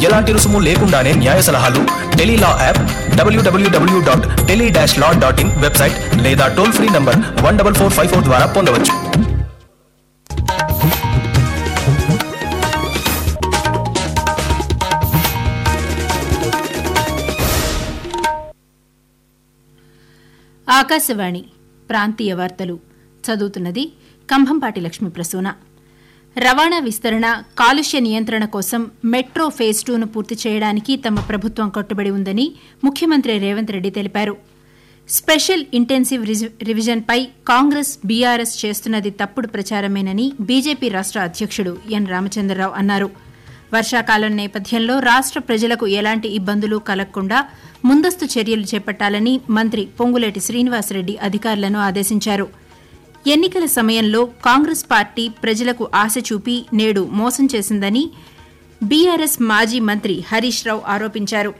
ఎలాంటి రుసుము లేకుండానే న్యాయ సలహాలు టెలీలా యాప్, www.tele-law.in వెబ్సైట్ లేదా టోల్ ఫ్రీ నంబర్ 14454 ద్వారా పొందవచ్చు. ఆకాశవాణి ప్రాంతీయ వార్తలు చదువుతున్నది కంభంపాటి లక్ష్మీ ప్రసూన. రవాణా విస్తరణ, కాలుష్య నియంత్రణ కోసం మెట్రో ఫేజ్ 2ను పూర్తి చేయడానికి తమ ప్రభుత్వం కట్టుబడి ఉందని ముఖ్యమంత్రి రేవంత్ రెడ్డి తెలిపారు. స్పెషల్ ఇంటెన్సివ్ రివిజన్పై కాంగ్రెస్, బీఆర్ఎస్ చేస్తున్నది తప్పుడు ప్రచారమేనని బీజేపీ రాష్ట అధ్యక్షుడు ఎన్ రామచంద్రరావు అన్నారు. వర్షాకాలం నేపథ్యంలో రాష్ట ప్రజలకు ఎలాంటి ఇబ్బందులు కలగకుండా ముందస్తు చర్యలు చేపట్టాలని మంత్రి పొంగులేటి శ్రీనివాసరెడ్డి అధికారులను ఆదేశించారు. ఎన్నికల సమయంలో కాంగ్రెస్ పార్టీ ప్రజలకు ఆశ చూపి నేడు మోసం చేసిందని బీఆర్ఎస్ మాజీ మంత్రి హరీష్ రావు ఆరోపించారు.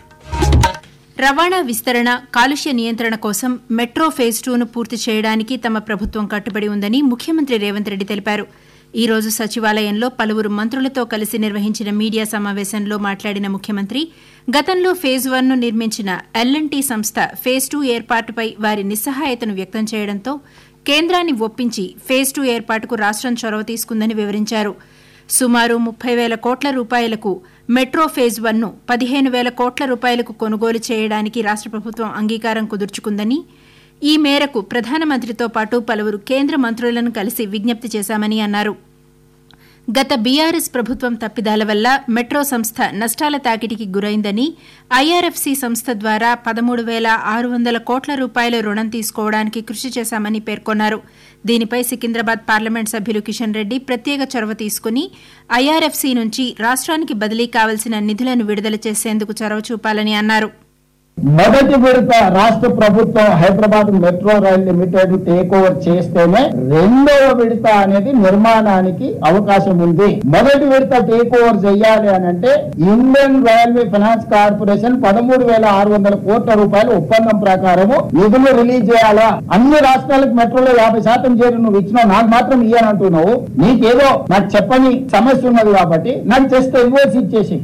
రవాణా విస్తరణ, కాలుష్య నియంత్రణ కోసం మెట్రో ఫేజ్ 2ను పూర్తి చేయడానికి తమ ప్రభుత్వం కట్టుబడి ఉందని ముఖ్యమంత్రి రేవంత్ రెడ్డి తెలిపారు. ఈ రోజు సచివాలయంలో పలువురు మంత్రులతో కలిసి నిర్వహించిన మీడియా సమావేశంలో మాట్లాడిన ముఖ్యమంత్రి గతంలో ఫేజ్ 1ను నిర్మించిన ఎల్&టీ సంస్థ ఫేజ్ 2 ఏర్పాటుపై వారి నిస్సహాయతను వ్యక్తం చేయడంతో కేంద్రాన్ని ఒప్పించి ఫేజ్ 2 ఏర్పాటుకు రాష్టం చొరవ తీసుకుందని వివరించారు. సుమారు 30,000 కోట్ల రూపాయలకు మెట్రో ఫేజ్ 1ను 15,000 కోట్ల రూపాయలకు కొనుగోలు చేయడానికి రాష్ట ప్రభుత్వం అంగీకారం కుదుర్చుకుందని, ఈ మేరకు ప్రధానమంత్రితో పాటు పలువురు కేంద్ర మంత్రులను కలిసి విజ్ఞప్తి చేశామని అన్నారు. గత బీఆర్ఎస్ ప్రభుత్వం తప్పిదాల వల్ల మెట్రో సంస్థ నష్టాల తాకిడికి గురైందని, ఐఆర్ఎఫ్సీ సంస్థ ద్వారా 13,600 కోట్ల రూపాయల రుణం తీసుకోవడానికి కృషి చేశామని పేర్కొన్నారు. దీనిపై సికింద్రాబాద్ పార్లమెంట్ సభ్యులు కిషన్ రెడ్డి ప్రత్యేక చొరవ తీసుకుని ఐఆర్ఎఫ్సీ నుంచి రాష్ట్రానికి బదిలీ కావాల్సిన నిధులను విడుదల చేసేందుకు చొరవ చూపాలని అన్నారు. మొదటి విడత రాష్ట్ర ప్రభుత్వం Hyderabad metro rail limited take over చేస్తేనే రెండవ విడత అనేది నిర్మాణానికి అవకాశం ఉంది. మొదటి విడత టేక్ ఓవర్ చేయాలి అని అంటే ఇండియన్ రైల్వే ఫైనాన్స్ కార్పొరేషన్ 13,600 కోట్ల రూపాయల ఒప్పందం ప్రకారము నిధులు రిలీజ్ చేయాలా. అన్ని రాష్ట్రాలకు మెట్రోలో 50% చేరి నువ్వు ఇచ్చినావు, నాకు మాత్రం ఇయ్యనంటున్నావు. నీకేదో నాకు చెప్పని సమస్య ఉన్నది కాబట్టి నాకు జస్ట్ ఇన్వాయిస్ ఇచ్చేసి.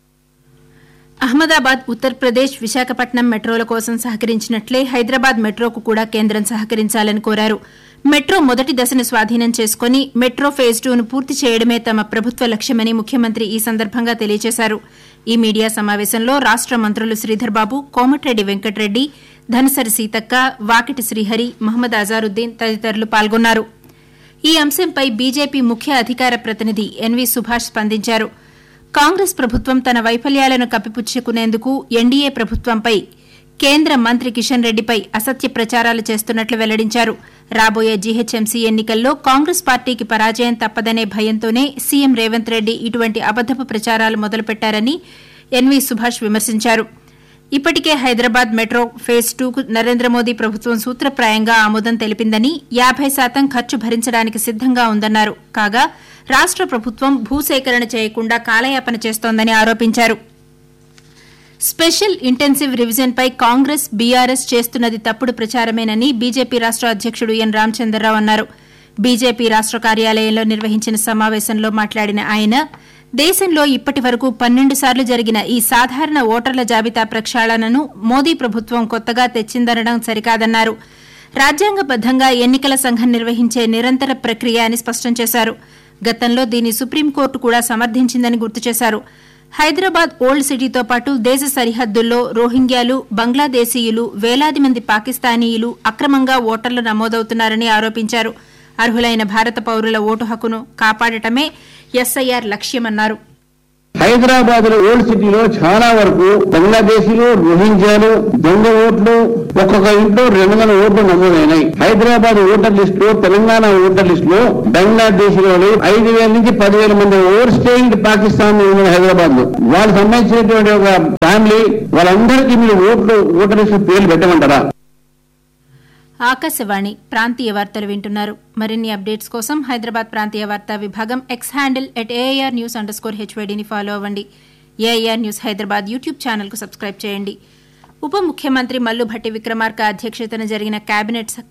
అహ్మదాబాద్, ఉత్తరప్రదేశ్, విశాఖపట్నం మెట్రోల కోసం సహకరించినట్లే హైదరాబాద్ మెట్రోకు కూడా కేంద్రం సహకరించాలని కోరారు. మెట్రో మొదటి దశను స్వాధీనం చేసుకుని మెట్రో ఫేజ్ 2ను పూర్తి చేయడమే తమ ప్రభుత్వ లక్ష్యమని ముఖ్యమంత్రి ఈ సందర్భంగా తెలియజేశారు. ఈ మీడియా సమావేశంలో రాష్ట మంత్రులు శ్రీధర్బాబు, కోమటిరెడ్డి వెంకటరెడ్డి, ధనసరి సీతక్క, వాకిటి శ్రీహరి, మహ్మద్ అజారుద్దీన్ తదితరులు పాల్గొన్నారు. ఈ అంశంపై బీజేపీ ముఖ్య అధికార ప్రతినిధి ఎన్వీ సుభాష్ స్పందించారు. కాంగ్రెస్ ప్రభుత్వం తన వైఫల్యాలను కప్పిపుచ్చుకునేందుకు ఎన్డీఏ ప్రభుత్వంపై, కేంద్ర మంత్రి కిషన్ రెడ్డిపై అసత్య ప్రచారాలు చేస్తున్నట్లు వెల్లడించారు. రాబోయే జీహెచ్ఎంసీ ఎన్నికల్లో కాంగ్రెస్ పార్టీకి పరాజయం తప్పదనే భయంతోనే సీఎం రేవంత్ రెడ్డి ఇటువంటి అబద్దపు ప్రచారాలు మొదలుపెట్టారని ఎన్వీ సుభాష్ విమర్శించారు. ఇప్పటికే హైదరాబాద్ మెట్రో ఫేజ్ 2కు నరేంద్ర మోదీ ప్రభుత్వం సూత్రప్రాయంగా ఆమోదం తెలిపిందని, 50% ఖర్చు భరించడానికి సిద్దంగా ఉందన్నారు. కాగా రాష్ట ప్రభుత్వం భూసేకరణ చేయకుండా కాలయాపన చేస్తోందని ఆరోపించారు. స్పెషల్ ఇంటెన్సివ్ రివిజన్పై కాంగ్రెస్, బీఆర్ఎస్ చేస్తున్నది తప్పుడు ప్రచారమేనని బీజేపీ రాష్ట అధ్యక్షుడు ఎన్ రామచంద్రరావు అన్నారు. బీజేపీ రాష్ట కార్యాలయంలో నిర్వహించిన సమావేశంలో మాట్లాడిన ఆయన, దేశంలో ఇప్పటి వరకు 12 సార్లు జరిగిన ఈ సాధారణ ఓటర్ల జాబితా ప్రక్షాళనను మోదీ ప్రభుత్వం కొత్తగా తెచ్చిందనడం సరికాదన్నారు. రాజ్యాంగబద్దంగా ఎన్నికల సంఘం నిర్వహించే నిరంతర ప్రక్రియ అని స్పష్టం చేశారు. గతంలో దీన్ని సుప్రీంకోర్టు కూడా సమర్థించిందని గుర్తు చేశారు. హైదరాబాద్ ఓల్డ్ సిటీతో పాటు దేశ సరిహద్దుల్లో రోహింగ్యాలు, బంగ్లాదేశీయులు, వేలాది మంది పాకిస్తానీయులు అక్రమంగా ఓటర్లు నమోదవుతున్నారని ఆరోపించారు. అర్హులైన భారత పౌరుల ఓటు హక్కును కాపాడటమే ఎస్ఐఆర్ లక్ష్యమన్నారు. హైదరాబాద్ లో ఓల్డ్ సిటీలో చాలా వరకు బంగ్లాదేశీలు, రోహింగ్యాలు, దొంగ ఓట్లు ఒక్కొక్క ఇంట్లో 200 ఓట్లు నమోదైనాయి. హైదరాబాద్ ఓటర్ లిస్ట్ లో, తెలంగాణ ఓటర్ లిస్ట్ లో బంగ్లాదేశీలో 5,000 నుంచి 10,000 మంది ఓవర్ స్టేయింగ్ పాకిస్తాన్ హైదరాబాద్ లో వాళ్ళకి సంబంధించినటువంటి ఒక ఫ్యామిలీ, వాళ్ళందరికీ మీరు ఓటర్ లిస్ట్ పేర్లు పెట్టమంటారా? ఆకాశవాణి ప్రాంతీయ వార్తలు వింటున్నారు. మరిన్ని అప్డేట్స్ కోసం హైదరాబాద్ ప్రాంతీయ వార్తా విభాగం ఎక్స్ హ్యాండిల్ @AIR_News_HYDని ఫాలో అవ్వండి. ఏఐఆర్ న్యూస్ హైదరాబాద్ యూట్యూబ్ ఛానల్కు సబ్స్క్రైబ్ చేయండి. ఉప ముఖ్యమంత్రి మల్లు భట్టి విక్రమార్క అధ్యక్షతన జరిగిన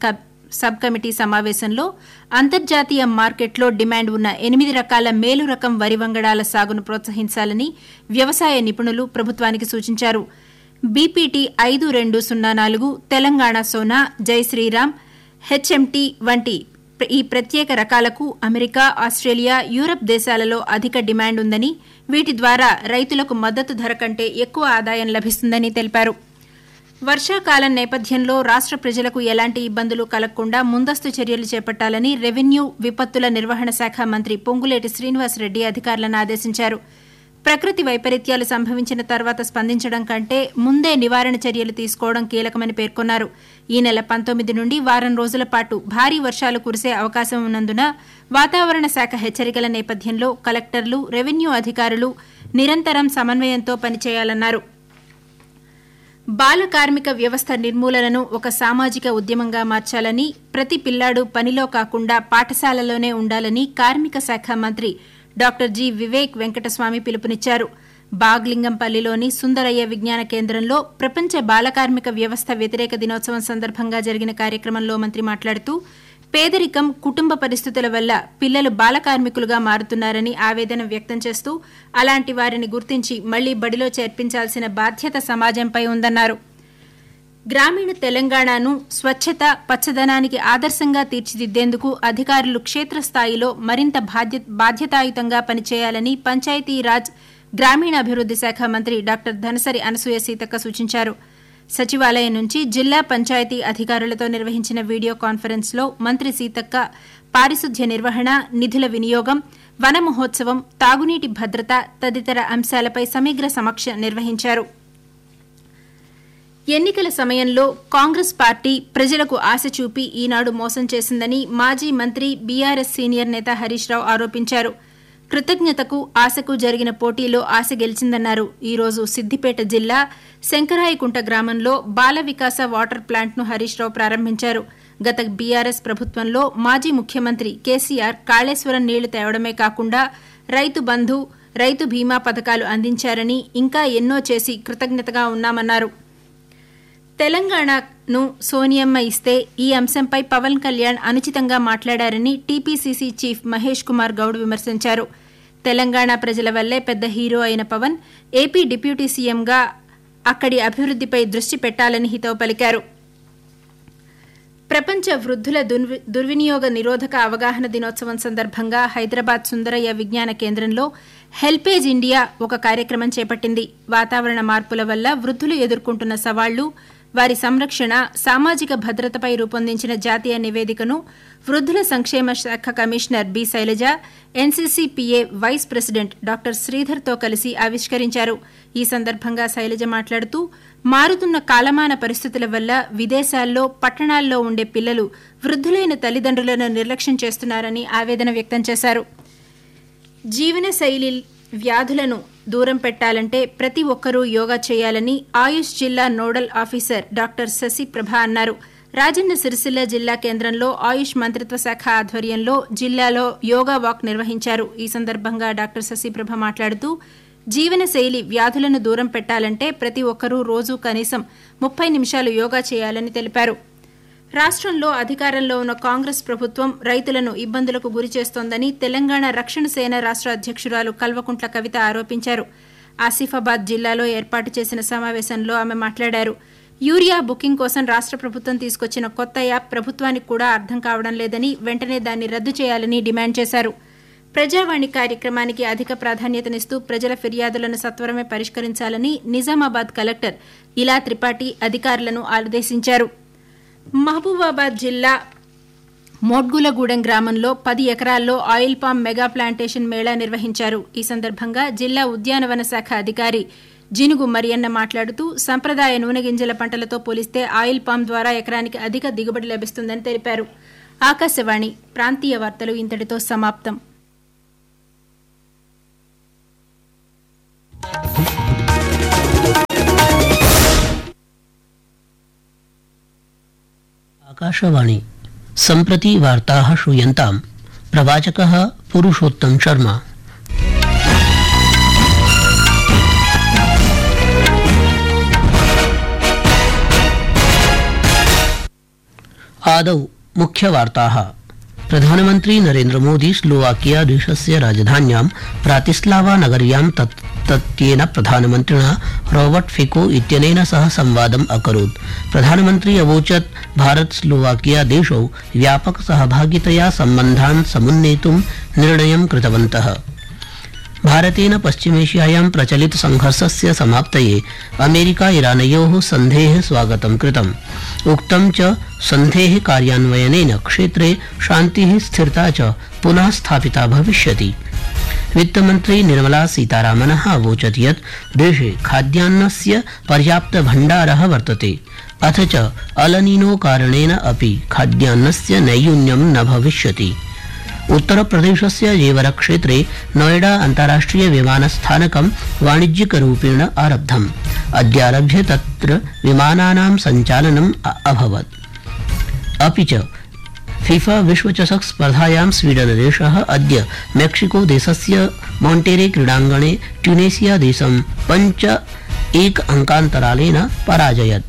సబ్ కమిటీ సమావేశంలో అంతర్జాతీయ మార్కెట్లో డిమాండ్ ఉన్న 8 రకాల మేలు రకం వరి వంగడాల సాగును ప్రోత్సహించాలని వ్యవసాయ నిపుణులు ప్రభుత్వానికి సూచించారు. బీపీటీ 5204, తెలంగాణ సోనా, జై శ్రీరామ్, హెచ్ఎంటీ వంటి ఈ ప్రత్యేక రకాలకు అమెరికా, ఆస్ట్రేలియా, యూరప్ దేశాలలో అధిక డిమాండ్ ఉందని, వీటి ద్వారా రైతులకు మద్దతు ధర కంటే ఎక్కువ ఆదాయం లభిస్తుందని తెలిపారు. వర్షాకాలం నేపథ్యంలో రాష్ట ప్రజలకు ఎలాంటి ఇబ్బందులు కలగకుండా ముందస్తు చర్యలు చేపట్టాలని రెవెన్యూ, విపత్తుల నిర్వహణ శాఖ మంత్రి పొంగులేటి శ్రీనివాసరెడ్డి అధికారులను ఆదేశించారు. ప్రకృతి వైపరీత్యాలు సంభవించిన తర్వాత స్పందించడం కంటే ముందే నివారణ చర్యలు తీసుకోవడం కీలకమని పేర్కొన్నారు. ఈ నెల 19 నుండి వారం రోజుల పాటు భారీ వర్షాలు కురిసే అవకాశం ఉన్నందున వాతావరణ శాఖ హెచ్చరికల నేపథ్యంలో కలెక్టర్లు, రెవెన్యూ అధికారులు నిరంతరం సమన్వయంతో పనిచేయాలన్నారు. బాల కార్మిక వ్యవస్థ నిర్మూలనను ఒక సామాజిక ఉద్యమంగా మార్చాలని, ప్రతి పిల్లాడు పనిలో కాకుండా పాఠశాలలోనే ఉండాలని కార్మిక శాఖ మంత్రి డాక్టర్ జి. వివేక్ వెంకటస్వామి పిలుపునిచ్చారు. బాగ్లింగంపల్లిలోని సుందరయ్య విజ్ఞాన కేంద్రంలో ప్రపంచ బాలకార్మిక వ్యవస్థ వ్యతిరేక దినోత్సవం సందర్భంగా జరిగిన కార్యక్రమంలో మంత్రి మాట్లాడుతూ పేదరికం, కుటుంబ పరిస్థితుల వల్ల పిల్లలు బాలకార్మికులుగా మారుతున్నారని ఆవేదన వ్యక్తం చేస్తూ అలాంటి వారిని గుర్తించి మళ్లీ బడిలో చేర్పించాల్సిన బాధ్యత సమాజంపై ఉందన్నారు. గ్రామీణ తెలంగాణను స్వచ్ఛత, పచ్చదనానికి ఆదర్శంగా తీర్చిదిద్దేందుకు అధికారులు క్షేత్రస్థాయిలో మరింత బాధ్యతాయుతంగా పనిచేయాలని పంచాయతీరాజ్, గ్రామీణాభివృద్ది శాఖ మంత్రి డాక్టర్ ధనసరి అనసూయ సీతక్క సూచించారు. సచివాలయం నుంచి జిల్లా పంచాయతీ అధికారులతో నిర్వహించిన వీడియో కాన్ఫరెన్స్లో మంత్రి సీతక్క పారిశుధ్య నిర్వహణ, నిధుల వినియోగం, వన మహోత్సవం, తాగునీటి భద్రత తదితర అంశాలపై సమగ్ర సమీక్ష నిర్వహించారు. ఎన్నికల సమయంలో కాంగ్రెస్ పార్టీ ప్రజలకు ఆశ చూపి ఈనాడు మోసం చేసిందని మాజీ మంత్రి, బీఆర్ఎస్ సీనియర్ నేత హరీష్ రావు ఆరోపించారు. కృతజ్ఞతకు, ఆశకు జరిగిన పోటీలో ఆశ గెలిచిందన్నారు. ఈ రోజు సిద్దిపేట జిల్లా శంకరాయకుంట గ్రామంలో బాల వికాస వాటర్ ప్లాంట్ను హరీష్ రావు ప్రారంభించారు. గత బీఆర్ఎస్ ప్రభుత్వంలో మాజీ ముఖ్యమంత్రి కేసీఆర్ కాళేశ్వరం నీళ్లు తేవడమే కాకుండా రైతు బంధు, రైతు బీమా పథకాలు అందించారని, ఇంకా ఎన్నో చేసి కృతజ్ఞతగా ఉన్నామన్నారు. తెలంగాణను సోనియమ్మ ఇస్తే ఈ అంశంపై పవన్ కళ్యాణ్ అనుచితంగా మాట్లాడారని టీపీసీసీ చీఫ్ మహేష్ కుమార్ గౌడ్ విమర్శించారు. తెలంగాణ ప్రజల వల్లే పెద్ద హీరో అయిన పవన్ ఏపీ డిప్యూటీ సీఎంగా అక్కడి అభివృద్దిపై దృష్టి పెట్టాలని హితవు పలికారు. ప్రపంచ వృద్ధుల దుర్వినియోగ నిరోధక అవగాహన దినోత్సవం సందర్భంగా హైదరాబాద్ సుందరయ్య విజ్ఞాన కేంద్రంలో హెల్పేజ్ ఇండియా ఒక కార్యక్రమం చేపట్టింది. వాతావరణ మార్పుల వల్ల వృద్ధులు ఎదుర్కొంటున్న సవాళ్లు, వారి సంరక్షణ, సామాజిక భద్రతపై రూపొందించిన జాతీయ నివేదికను వృద్ధుల సంక్షేమ శాఖ commissioner B Shailaja, ఎన్సీసీపీఏ vice president doctor శ్రీధర్తో కలిసి ఆవిష్కరించారు. ఈ సందర్భంగా శైలజ మాట్లాడుతూ మారుతున్న కాలమాన పరిస్థితుల వల్ల విదేశాల్లో, పట్టణాల్లో ఉండే పిల్లలు వృద్ధులైన తల్లిదండ్రులను నిర్లక్ష్యం చేస్తున్నారని ఆవేదన వ్యక్తం చేశారు. జీవనశైలి వ్యాధులను దూరం పెట్టాలంటే ప్రతి ఒక్కరూ యోగా చేయాలని ఆయుష్ జిల్లా నోడల్ ఆఫీసర్ డాక్టర్ శశిప్రభ అన్నారు. రాజన్న సిరిసిల్ల జిల్లా కేంద్రంలో ఆయుష్ మంత్రిత్వ శాఖ ఆధ్వర్యంలో జిల్లాలో యోగా వాక్ నిర్వహించారు. ఈ సందర్భంగా డాక్టర్ శశిప్రభ మాట్లాడుతూ జీవనశైలి వ్యాధులను దూరం పెట్టాలంటే ప్రతి ఒక్కరూ రోజూ కనీసం 30 నిమిషాలు యోగా చేయాలని తెలిపారు. రాష్ట్రంలో అధికారంలో ఉన్న కాంగ్రెస్ ప్రభుత్వం రైతులను ఇబ్బందులకు గురిచేస్తోందని తెలంగాణ రక్షణ సేన రాష్ట్ర అధ్యక్షురాలు కల్వకుంట్ల కవిత ఆరోపించారు. ఆసిఫాబాద్ జిల్లాలో ఏర్పాటు చేసిన సమావేశంలో ఆమె మాట్లాడారు. యూరియా బుకింగ్ కోసం రాష్ట్ర ప్రభుత్వం తీసుకొచ్చిన కొత్త యాప్ ప్రభుత్వానికి కూడా అర్థం కావడం లేదని, వెంటనే దాన్ని రద్దు చేయాలని డిమాండ్ చేశారు. ప్రజావాణి కార్యక్రమానికి అధిక ప్రాధాన్యతనిస్తూ ప్రజల ఫిర్యాదులను సత్వరమే పరిష్కరించాలని నిజామాబాద్ కలెక్టర్ ఇలా త్రిపాఠి అధికారులను ఆదేశించారు. మహబూబాబాద్ జిల్లా మోడ్గులగూడెం గ్రామంలో 10 ఎకరాల్లో oil palm mega plantation Mela నిర్వహించారు. ఈ సందర్భంగా జిల్లా ఉద్యానవన శాఖ అధికారి జినుగు మరియన్న మాట్లాడుతూ సంప్రదాయ నూనె గింజల పంటలతో పోలిస్తే ఆయిల్ పామ్ ద్వారా ఎకరానికి అధిక దిగుబడి లభిస్తుందని తెలిపారు. ఆకాశవాణి ప్రాంతీయ వార్తలు ఇంతటితో సమాప్తం. आकाशवाणी सम्प्रति वार्ताः श्रूयन्ताम्. प्रवाचकः पुरुषोत्तम शर्मा. आदौ मुख्यवार्ताः। प्रधानमन्त्री नरेन्द्र मोदी स्लोवाकिया देशस्य राजधान्यां ब्रातिस्लावा नगर्यां तत्तेन प्रधानमन्त्रिणा रॉबर्ट फिको इत्यनेन सह संवादम् अकरोत्। प्रधानमन्त्री अवोचत् भारत स्लोवाकिया देशौ व्यापक सहभागितया सम्बन्धान् समुन्नेतुं निर्णयं कृतवन्तः। भारतेन पश्चिमेशियायां प्रचलित संघर्षस्य समाप्तये अमेरिका ईरानयोः सन्धेः स्वागतं कृतम्। उक्तं च सन्धेः कार्यान्वयनेन क्षेत्रे शान्तिः स्थिरता च पुनः स्थापिता भविष्यति। वित्तमन्त्री निर्मला सीतारामनः अवोचत् यत् देशे खाद्यान्नस्य पर्याप्तभण्डारः वर्तते, अथ च अलनीनो कारणेन अपि खाद्यान्नस्य नैयून्यं न भविष्यति। उत्तरप्रदेशस्य जेवर क्षेत्रे नोएडा अन्ताराष्ट्रिय विमानस्थानकं वाणिज्यिकरूपेण आरब्धम्। अद्यारभ्य तत्र विमानानां सञ्चालनम् अभवत्। अपि च फीफा विश्वचषक स्पर्धायां स्वीडनदेशः अद्य मेक्सिको देशस्य मोन्टेरे क्रीडाङ्गणे ट्यूनेशिया देशं 5-1 अङ्कान्तरालेन पराजयत्।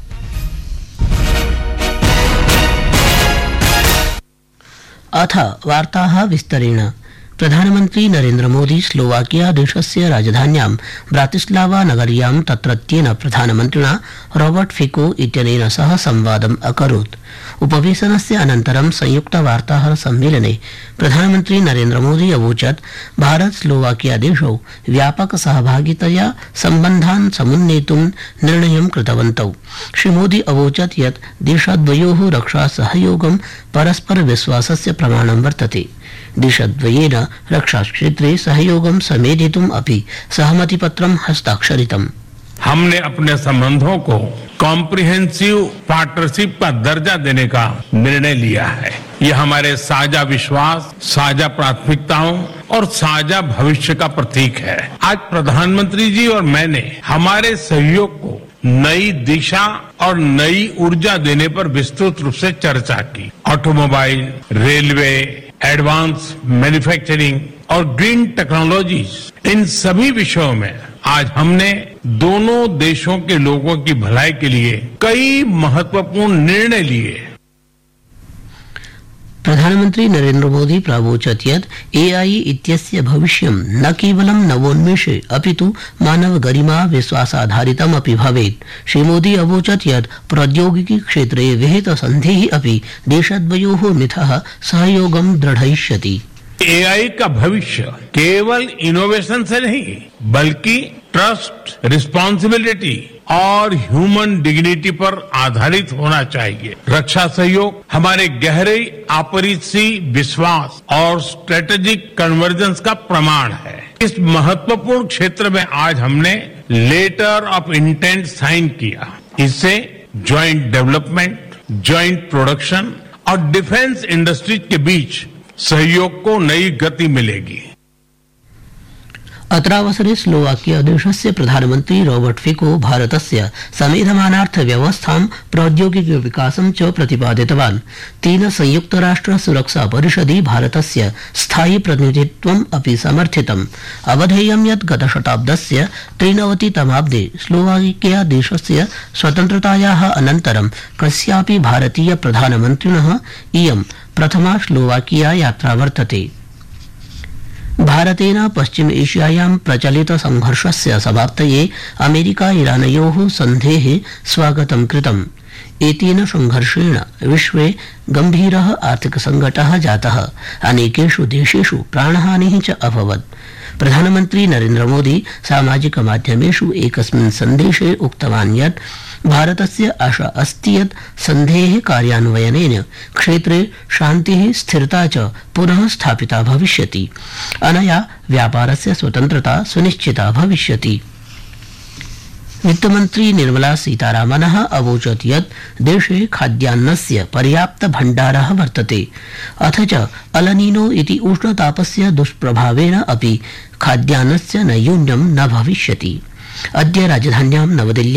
अथ वार्ताः विस्तरेण। प्रधानमन्त्री नरेन्द्र मोदी स्लोवाकिया देशस्य राजधान्यां ब्रातिस्लावा नगर्यां तत्रत्येन प्रधानमन्त्रिणा रॉबर्ट फिको इत्यनेन सह संवादम् अकरोत्। उपवेशनस्य अनन्तरं संयुक्त वार्ताहर सम्मेलने प्रधानमन्त्री नरेन्द्र मोदी अवोचत् भारत स्लोवाकिया देशौ व्यापक सहभागितया सम्बन्धान् समुन्नेतुं निर्णयं कृतवन्तौ। श्री मोदी अवोचत् यत् देशद्वयोः रक्षा सहयोगं परस्पर विश्वासस्य प्रमाणं वर्तते। देशद्वयेन रक्षाक्षेत्रे सहयोगं समेधितुम् अपि सहमतिपत्रं हस्ताक्षरितम्। हमने अपने संबंधों को कॉम्प्रिहेंसिव पार्टनरशिप का दर्जा देने का निर्णय लिया है। ये हमारे साझा विश्वास, साझा प्राथमिकताओं और साझा भविष्य का प्रतीक है। आज प्रधानमंत्री जी और मैंने हमारे सहयोग को नई दिशा और नई ऊर्जा देने पर विस्तृत रूप से चर्चा की। ऑटोमोबाइल, रेलवे, एडवांस मैन्युफैक्चरिंग और ग्रीन टेक्नोलॉजीज, इन सभी विषयों में आज हमने दोनों देशों के लोगों की भलाई के लिए कई महत्वपूर्ण निर्णय लिए। प्रधानमन्त्री नरेन्द्र मोदी प्रावोचत् यत् एआई इत्यस्य भविष्यं न केवलं नवोन्मेषे अपितु मानव गरिमा विश्वासाधारितमपि भवेत्। श्री मोदी अवोचत् यत् प्रौद्योगिकी क्षेत्रे विहित सन्धिः अपि देशद्वयोः मिथः सहयोगं दृढयिष्यति। एआई का भविष्य केवल इनोवेशन से नहीं बल्कि ट्रस्ट, रिस्पॉन्सिबिलिटी और ह्यूमन डिग्निटी पर आधारित होना चाहिए। रक्षा सहयोग हमारे गहरे आपसी विश्वास और स्ट्रेटेजिक कन्वर्जेंस का प्रमाण है। इस महत्वपूर्ण क्षेत्र में आज हमने लेटर ऑफ इंटेंट साइन किया। इससे ज्वाइंट डेवलपमेंट, ज्वाइंट प्रोडक्शन और डिफेंस इंडस्ट्रीज के बीच सहयोग को नई गति मिलेगी। अत्रावसरे स्लोवाकिया देशस्य प्रधानमन्त्री रॉबर्ट फिको भारतस्य समेधमानार्थव्यवस्थां प्रौद्योगिकी विकासं च प्रतिपादितवान्। तेन संयुक्तराष्ट्र सुरक्षा परिषदि भारतस्य स्थायि प्रतिनिधित्वम् अपि समर्थितम्। अवधेयं यत् गतशताब्दस्य 93तमाब्दे स्लोवाकिया देशस्य स्वतन्त्रतायाः अनन्तरं कस्यापि भारतीय प्रधानमन्त्रिणः इयं प्रथमा स्लोवाकिया यात्रा वर्तते। भारतेन पश्चिम एशियायां प्रचलित संघर्षस्य समाप्तये अमेरिका ईरानयोः सन्धेः स्वागतं कृतम्। एतेन संघर्षेण विश्वे गम्भीरः आर्थिक संकटः जातः। अनेकेषु देशेषु प्राणहानिः च अभवत्। प्रधानमन्त्री नरेन्द्र मोदी सामाजिक माध्यमेषु एकस्मिन् सन्देशे उक्तवान् यत् भारतस्य आशा अस्ति यत् सन्धेः कार्यान्वयनेन क्षेत्रे शान्तिः स्थिरता च पुनः स्थापिता भविष्यति। अनया व्यापारस्य स्वतन्त्रता सुनिश्चिता भविष्यति। वित्तमन्त्री निर्मला सीतारामनः अवोचत् यत् देशे खाद्यान्नस्य पर्याप्त भण्डारः वर्तते, अथ च अलनीनो इति उष्णतापस्य दुष्प्रभावेण अपि खाद्यान्नस्य नैयून्यं न भविष्यति। अद्य राजधान्यां नवदिल्ल्यां